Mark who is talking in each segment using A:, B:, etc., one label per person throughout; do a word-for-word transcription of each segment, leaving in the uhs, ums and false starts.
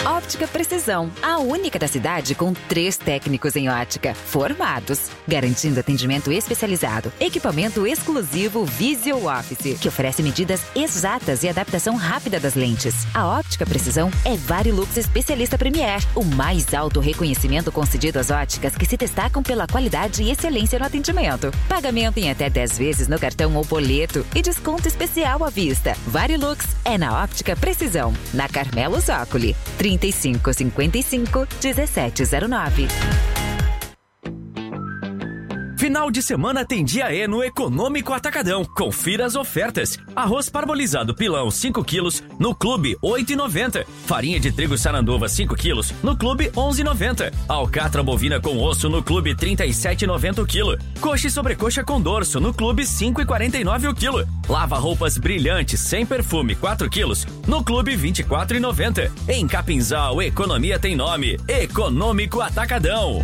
A: Óptica Precisão, a única da cidade com três técnicos em ótica, formados, garantindo atendimento especializado, equipamento exclusivo Visual Office, que oferece medidas exatas e adaptação rápida das lentes. A Óptica Precisão é Varilux Especialista Premier, o mais alto reconhecimento concedido às óticas que se destacam pela qualidade e excelência no atendimento. Pagamento em até dez vezes no cartão ou boleto e desconto especial à vista. Varilux é na Óptica Precisão, na Carmelo Zócoli, trinta e cinco cinquenta e cinco, dezessete zero nove.
B: Final de semana tem dia E no Econômico Atacadão. Confira as ofertas. Arroz parbolizado pilão cinco quilos no Clube oito reais e noventa centavos. Farinha de trigo Saranduva cinco quilos no Clube onze reais e noventa centavos. Alcatra bovina com osso no Clube trinta e sete reais e noventa centavos o quilo. Coxa e sobrecoxa com dorso no Clube cinco reais e quarenta e nove centavos o quilo. Lava roupas brilhantes sem perfume quatro quilos no Clube vinte e quatro reais e noventa centavos. Em Capinzal, economia tem nome. Econômico Atacadão.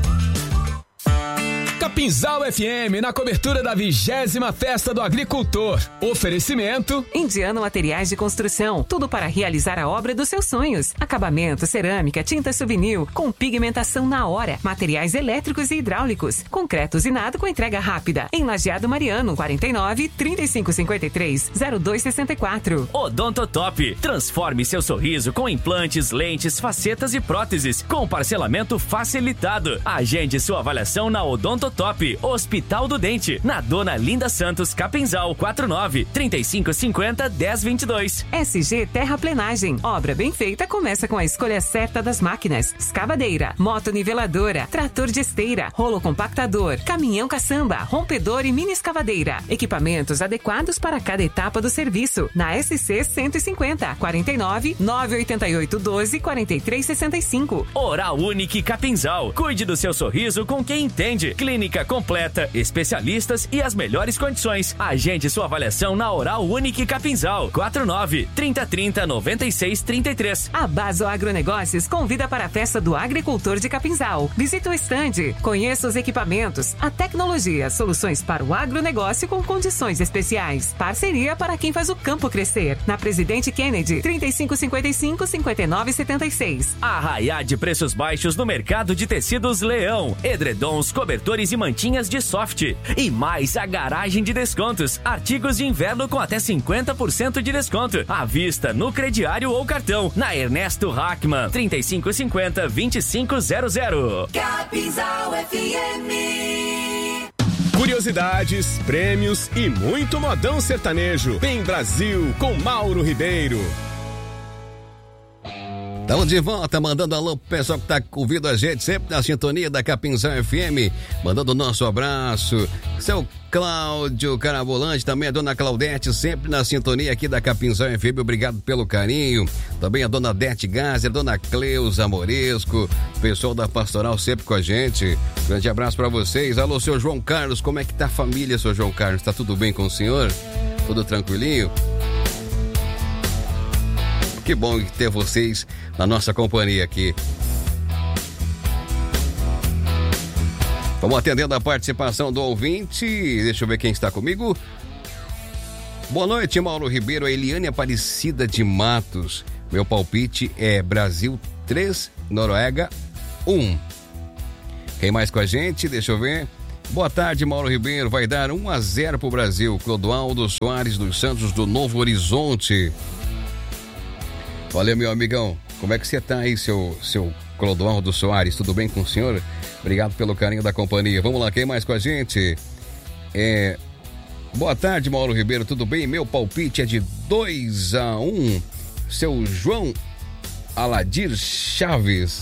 C: Capinzal F M, na cobertura da vigésima Festa do Agricultor. Oferecimento
D: Indiano Materiais de Construção, tudo para realizar a obra dos seus sonhos. Acabamento, cerâmica, tinta souvenir, com pigmentação na hora, materiais elétricos e hidráulicos, concreto usinado com entrega rápida. Em Lajeado Mariano, quarenta e nove, trinta e cinco cinquenta e três, zero dois sessenta e quatro.
B: Odontotop, transforme seu sorriso com implantes, lentes, facetas e próteses, com parcelamento facilitado. Agende sua avaliação na Odontotop. Top, Hospital do Dente, na Dona Linda Santos, Capinzal, quarenta e nove, trinta e cinco cinquenta, dez vinte e dois.
D: S G Terraplenagem, obra bem feita começa com a escolha certa das máquinas: escavadeira, motoniveladora, trator de esteira, rolo compactador, caminhão caçamba, rompedor e mini escavadeira. Equipamentos adequados para cada etapa do serviço. Na S C cento e cinquenta, quarenta e nove, nove oito oito, doze, quarenta e três sessenta e cinco.
B: Oral Unique Capinzal, cuide do seu sorriso com quem entende. Clínica completa, especialistas e as melhores condições. Agende sua avaliação na Oral Unique Capinzal, quarenta e nove, trinta, trinta, noventa e seis, trinta e três.
D: A Baso Agronegócios convida para a Festa do Agricultor de Capinzal. Visite o estande, conheça os equipamentos, a tecnologia, soluções para o agronegócio com condições especiais. Parceria para quem faz o campo crescer. Na Presidente Kennedy, trinta e cinco cinquenta e cinco, cinquenta e nove setenta e seis.
B: Arraiá de preços baixos no mercado de tecidos Leão, edredons, cobertores e mantinhas de soft. E mais a garagem de descontos. Artigos de inverno com até cinquenta por cento de desconto. À vista, no crediário ou cartão. Na Ernesto Hackman, trinta e cinco cinquenta, vinte e cinco zero zero.
E: Capinzal F M.
C: Curiosidades, prêmios e muito modão sertanejo. Bem Brasil, com Mauro Ribeiro.
F: Estamos de volta, mandando alô pro pessoal que tá ouvindo a gente, sempre na sintonia da Capinzal F M, mandando o nosso abraço. Seu Cláudio Carabolante, também a dona Claudete, sempre na sintonia aqui da Capinzal F M, obrigado pelo carinho. Também a dona Dete Gazer, a dona Cleusa Moresco, pessoal da Pastoral sempre com a gente. Grande abraço pra vocês. Alô, seu João Carlos, como é que tá a família, seu João Carlos? Tá tudo bem com o senhor? Tudo tranquilinho? Que bom ter vocês na nossa companhia aqui. Vamos atendendo a participação do ouvinte. Deixa eu ver quem está comigo. Boa noite, Mauro Ribeiro. A Eliane Aparecida de Matos. Meu palpite é Brasil três, Noruega um. Quem mais com a gente? Deixa eu ver. Boa tarde, Mauro Ribeiro. Vai dar um a zero pro Brasil. Clodoaldo Soares dos Santos do Novo Horizonte. Valeu, meu amigão. Como é que você tá aí, seu, seu Clodoaldo Soares? Tudo bem com o senhor? Obrigado pelo carinho da companhia. Vamos lá, quem mais com a gente? É... Boa tarde, Mauro Ribeiro. Tudo bem? Meu palpite é de dois a um. Seu João Aladir Chaves.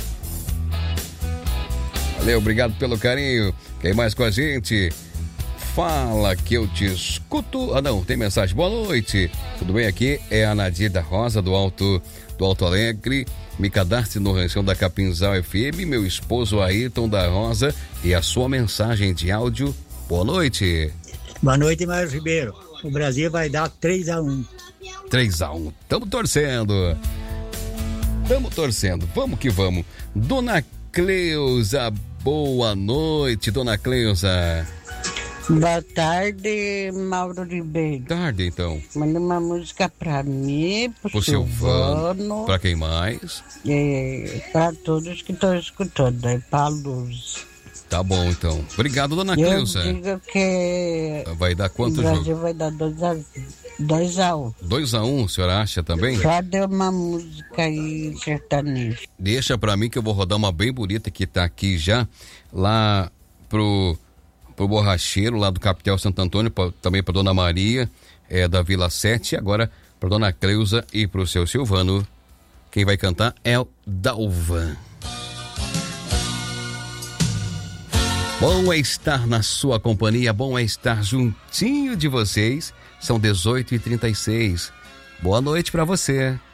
F: Valeu, obrigado pelo carinho. Quem mais com a gente? Fala que eu te escuto. Ah, não, tem mensagem. Boa noite. Tudo bem? Aqui é a Nadir da Rosa, do Alto, do Alto Alegre. Me cadastre no ranchão da Capinzal F M. Meu esposo Ayrton da Rosa. E a sua mensagem de áudio. Boa noite.
G: Boa noite, Mauro Ribeiro. O Brasil vai dar três a um.
F: três a um. Tamo torcendo. Tamo torcendo. Vamos que vamos. Dona Cleusa, boa noite, Dona Cleusa.
H: Boa tarde, Mauro Ribeiro.
F: Tarde, então.
H: Manda uma música pra mim, pro,
F: Pro
H: Silvano.
F: Silvano. Pra quem mais?
H: E pra todos que estão escutando, aí pra Luz.
F: Tá bom, então. Obrigado, dona
H: Eu
F: Cleusa.
H: digo que
F: Vai dar quanto
H: o
F: jogo?
H: Brasil vai dar dois a um.
F: dois a um, a senhora acha também?
H: Já deu uma música aí sertaneja.
F: Deixa pra mim que eu vou rodar uma bem bonita que tá aqui já, lá pro, pro borracheiro, lá do Capitel Santo Antônio, pra, também pra dona Maria, é, da Vila sete, e agora pra dona Cleusa e pro seu Silvano. Quem vai cantar é o Dalvan. Bom é estar na sua companhia, bom é estar juntinho de vocês. São dezoito e trinta e seis. Boa noite pra você.